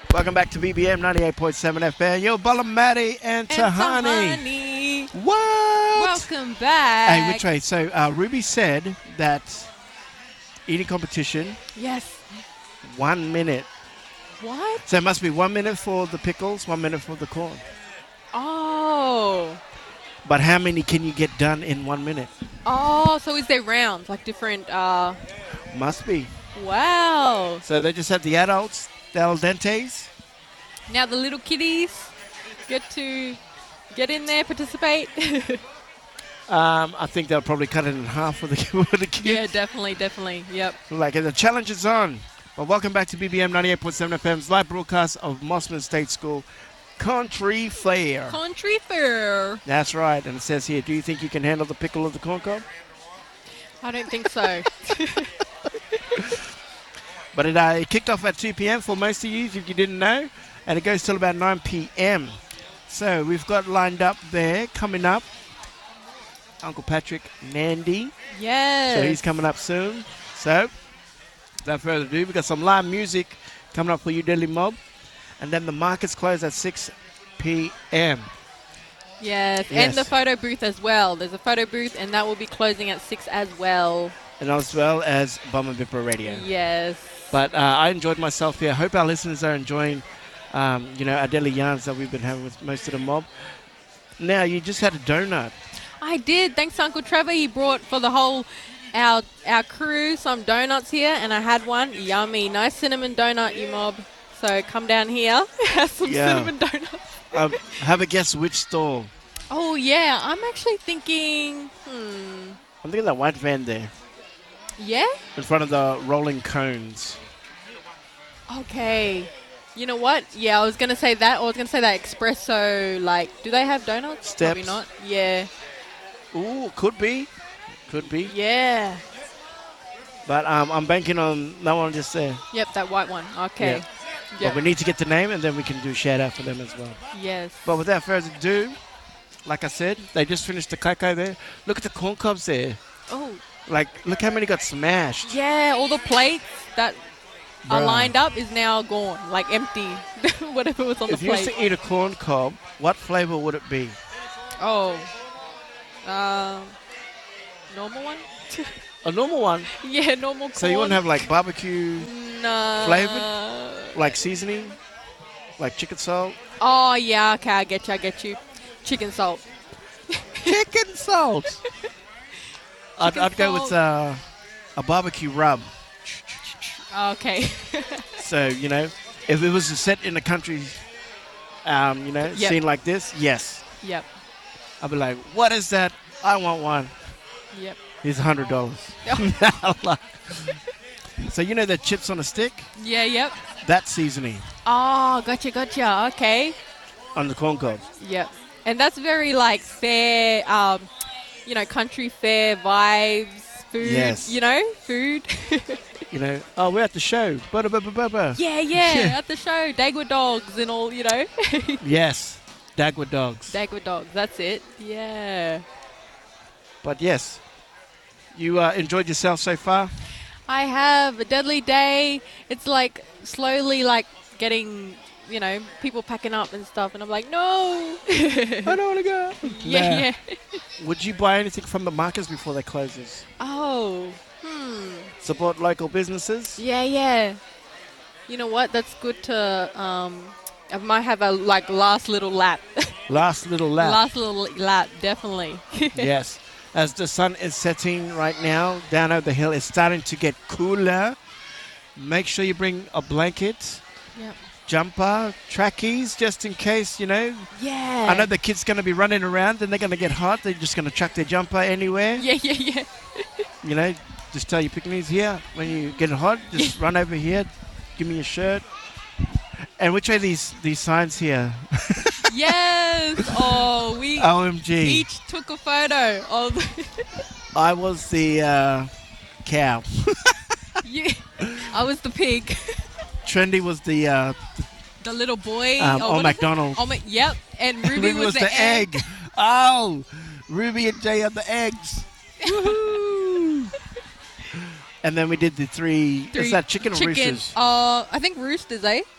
Welcome back to BBM 98.7 FM. Yo, Balamati and Tahani. Tahani. What? Welcome back. Hey, which way? So, Ruby said that eating competition, Yes. 1 minute. What? So, it must be 1 minute for the pickles, 1 minute for the corn. Oh. But how many can you get done in 1 minute? Oh, so is there rounds, like different, Must be. wow. So, they just have the adults, the al dentes. Now the little kiddies get to get in there, participate. I think they'll probably cut it in half for the kids. Yeah, definitely. Yep. Like, the challenge is on. Well, welcome back to BBM 98.7 FM's live broadcast of Mossman State School Country Fair. Country fair. That's right. And it says here, do you think you can handle the pickle of the corn cob? I don't think so. But it kicked off at 2 p.m. for most of you, if you didn't know. And it goes till about 9 p.m. So we've got lined up there, coming up, Uncle Patrick Nandy. Yes. So he's coming up soon. So, without further ado, we've got some live music coming up for you, Deadly Mob. And then the markets close at 6 p.m. Yes, Yes. and the photo booth as well. There's a photo booth, and that will be closing at 6 as well. And as well as Bummer Bipper Radio. Yes. But I enjoyed myself here. Hope our listeners are enjoying, our daily yarns that we've been having with most of the mob. Now, you just had a donut. I did. Thanks to Uncle Trevor. He brought for the whole our crew some donuts here, and I had one. Yummy. Nice cinnamon donut, you mob. So come down here, have some Yeah. cinnamon donuts. Have a guess which stall. Oh, yeah. I'm actually thinking, I'm thinking that white van there yeah? in front of the rolling cones. Okay. You know what? Yeah, I was going to say that, or I was going to say that espresso, like, do they have donuts? Steps. Probably not. Yeah. Ooh, could be. Could be. Yeah. But I'm banking on that one just there. Yep, that white one. Okay. Yeah. Yep. But we need to get the name, and then we can do shout out for them as well. Yes. But without further ado, like I said, they just finished the kaikai there. Look at the corn cobs there. Oh, Like, look how many got smashed. yeah, all the plates that are Bruh. lined up is now gone, like empty. Whatever was on If the you used plate. to eat a corn cob, what flavor would it be? Oh, normal one. A normal one. Yeah, normal corn. So you wouldn't have like barbecue, no flavored? Like seasoning, like chicken salt. Oh yeah, okay, I get you. Chicken salt. Chicken salt. I'd go with a barbecue rub. Okay. So if it was set in a country, Yep. scene like this, yes, Yep. I'd be like, what is that? I want one. Yep. Here's $100. So the chips on a stick, Yeah. Yep. that seasoning Oh, gotcha. Okay. on the corn cobs. Yep. And that's very like fair, country fair vibes, food. Yes. Food. Oh, we're at the show. Ba-da-ba-ba-ba-ba. Yeah. At the show, Dagwood dogs and all, Yes, Dagwood dogs. Dagwood dogs. That's it. Yeah. But yes, you enjoyed yourself so far? I have a deadly day. It's like slowly like getting, people packing up and stuff, and I'm like, no. I don't want to go. Yeah. Would you buy anything from the markets before they closes? Oh. Support local businesses? Yeah. You know what? That's good to. I might have a last little lap. Last little lap. Last little lap, definitely. Yes. As the sun is setting right now, down over the hill, it's starting to get cooler. Make sure you bring a blanket, Yep. jumper, trackies, just in case, Yeah. I know the kids going to be running around and they're going to get hot. They're just going to chuck their jumper anywhere. Yeah. Just tell your picnics here. When you get hot, just run over here. Give me your shirt. And which are these signs here? Yes. Oh, we OMG. each took a photo of. I was the cow. you. I was the pig. Trendy was the The little boy. Old MacDonald. Yep. And Ruby was the egg. Oh, Ruby and Jay are the eggs. Woohoo! And then we did the three. Is that chicken or roosters? I think roosters, eh?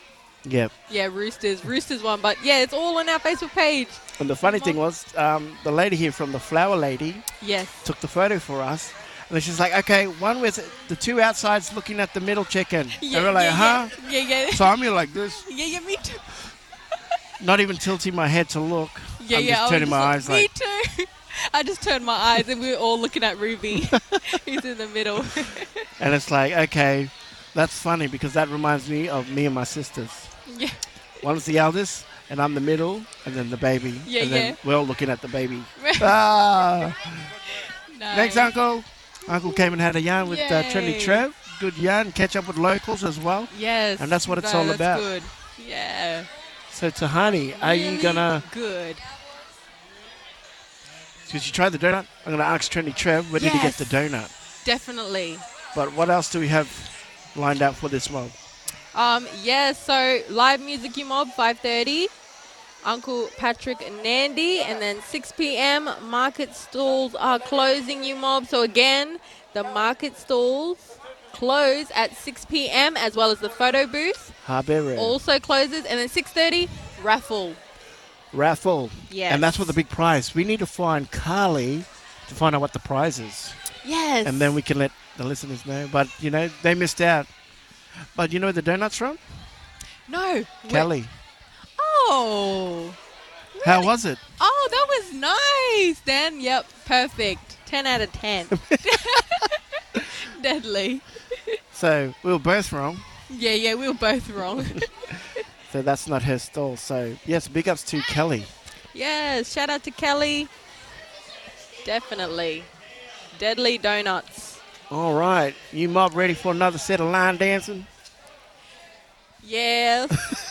Yep. Yeah, Roosters won. But yeah, it's all on our Facebook page. And the funny thing was, the lady here from the Flower Lady Yes. took the photo for us. And then she's like, okay, one with the two outsides looking at the middle chicken. Yeah, and we're like, huh? Yeah. So I'm here like this, Yeah, me too. not even tilting my head to look. Yeah, I'm yeah. just turning my eyes Me like, too. I just turned my eyes and we were all looking at Ruby. He's in the middle. and it's like, okay, that's funny because that reminds me of me and my sisters. Yeah. One's the eldest, and I'm the middle, and then the baby. Yeah, and then yeah. we're all looking at the baby. Ah. Nice. Thanks, Uncle. Uncle came and had a yarn with Trendy Yay. Trev. Good yarn. Catch up with locals as well. Yes. And that's what it's all that's about. Good. Yeah. So, Tahani, are you Really going to... Good. Because you tried the donut, I'm going to ask Trendy Trev, where did he get Yes. the donut? Definitely. But what else do we have lined up for this mob? Yeah, so live music you mob 5:30. Uncle Patrick and Nandy, and then 6 p.m. market stalls are closing you mob. So again, the market stalls close at 6 p.m. as well as the photo booth Habere. also closes, and then 6:30 raffle. Raffle. Yes. And that's what the big prize. We need to find Carly to find out what the prize is. Yes. And then we can let the listeners know. But, you know, they missed out. But you know where the donut's from? No. Kelly. Oh. How was it? Oh, that was nice, Dan. Yep, perfect. 10 out of 10. Deadly. So we were both wrong. Yeah, we were both wrong. So that's not her stall. So, yes, big ups to Kelly. Yes, shout out to Kelly. Definitely. Deadly donuts. All right. You mob ready for another set of line dancing? Yes.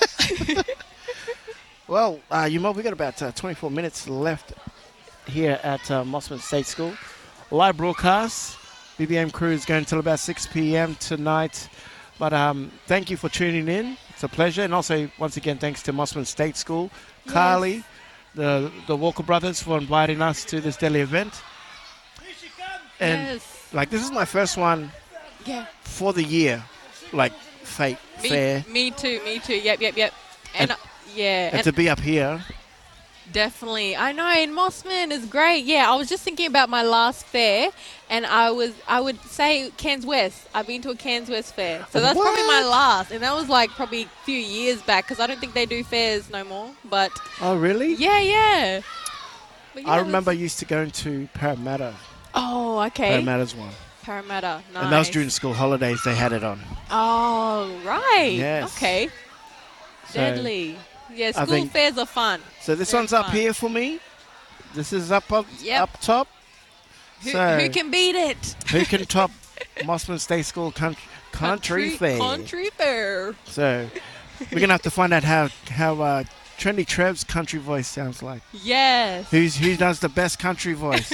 Well, you mob, we got about 24 minutes left here at Mossman State School. Live broadcast. BBM crew is going until about 6 p.m. tonight. But thank you for tuning in. It's a pleasure. And also, once again, thanks to Mossman State School, Yes. Carly, the Walker brothers for inviting us to this daily event. And Yes. like, this is my first one Yeah. for the year, like fair. Me too. Yep. And, And- yeah, And to be up here, definitely. I know, and Mossman is great. Yeah, I was just thinking about my last fair, and I would say Cairns West. I've been to a Cairns West fair. So that's probably my What? last, and that was like probably a few years back because I don't think they do fairs no more. But oh really? yeah. But yeah, I remember I used to go to Parramatta. Oh, okay. Parramatta's one. Parramatta. Nice. And that was during school holidays, they had it on. Oh, right. Yes. Okay. So- Deadly. Yeah, I school think- fairs are fun. So this Very one's up fun. here for me. This is up Yep. up top. Who So can beat it? who can top Mossman State School country fair? Country fair. So we're gonna have to find out how Trendy Trev's country voice sounds like. Yes. Who does the best country voice?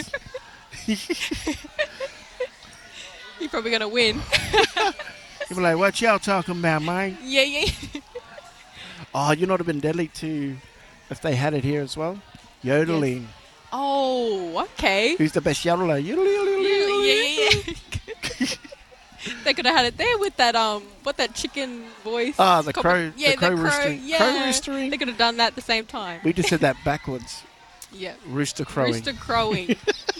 You're probably going to win. You'll be like, what y'all talking about, man? Yeah. Oh, you know what would have been deadly too if they had it here as well? Yodeling. Oh, okay. Who's the best yodeler? Yodel, yodel, yodel, yodel. Yeah. They could have had it there with that chicken voice. Ah, the crow, Yeah, the crow roostering. Yeah. Crow roostering. They could have done that at the same time. We just said that backwards. Yeah. Rooster crowing. Rooster crowing.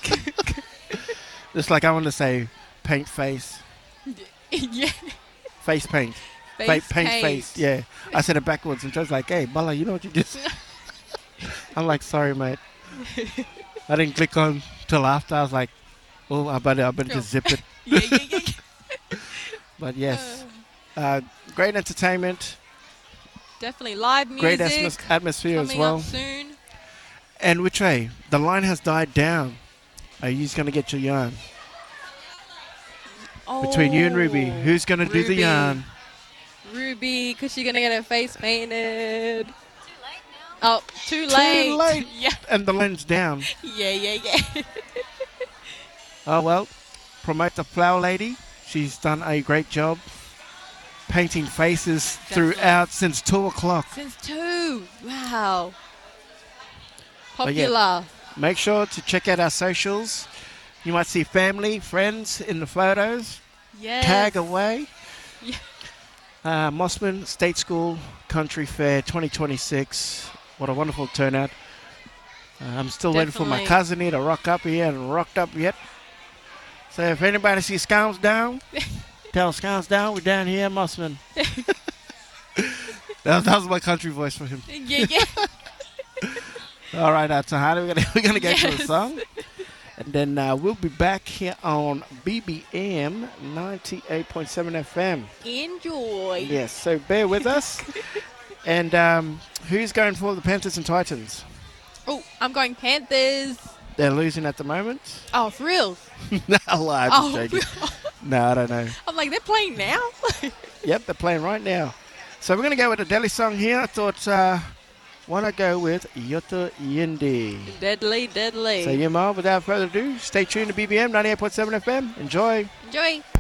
Just like I want to say paint face. Yeah. Face paint. Face Paint face. Yeah. I said it backwards and Joe's like, hey, Bala, you know what you just... I'm like, sorry, mate. I didn't click on till after. I was like, oh, I better just zip it. Yeah. But yes, great entertainment, Definitely live music. great atmosphere as coming well. up soon. And which way? The line has died down. Are you just going to get your yarn? Between you and Ruby, who's going to do the Ruby. yarn? Ruby, because she's going to get her face painted. Oh, too late. Too late. Yeah. And the line's down. Yeah. Oh, well, promote the flower lady. She's done a great job painting faces Definitely. throughout since 2 o'clock. Since 2. Wow. But yeah. Popular. Make sure to check out our socials. You might see family, friends in the photos. Yes. Tag away. Yeah. Mossman State School Country Fair 2026. What a wonderful turnout. I'm still waiting for my Definitely. cousin here to rock up. He hasn't rocked up yet. So if anybody sees Scounds Down, tell Scounds Down we're down here at Mossman. that was my country voice for him. Yeah, yeah. All right, Tahani, we're gonna get to Yes. the song. And then we'll be back here on BBM 98.7 FM. Enjoy. Yes, so bear with us. And who's going for the Panthers and Titans? Oh, I'm going Panthers. They're losing at the moment. Oh, for real? No, I'm just Oh, joking. No, I don't know. I'm like, they're playing now? Yep, they're playing right now. So we're going to go with a Delhi song here. I thought, why not go with Yoto Yindi? Deadly, deadly. So, Yuma, without further ado, stay tuned to BBM 98.7 FM. Enjoy. Enjoy.